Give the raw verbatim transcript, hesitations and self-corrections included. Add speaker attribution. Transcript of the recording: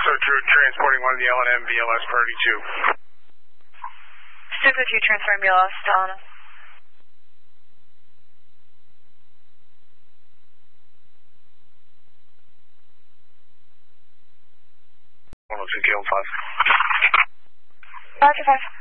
Speaker 1: So Drew transporting one of the L and M B L S priority two.
Speaker 2: Stuka two transferring B L S to L and M.
Speaker 1: one oh two K five.
Speaker 2: Roger five.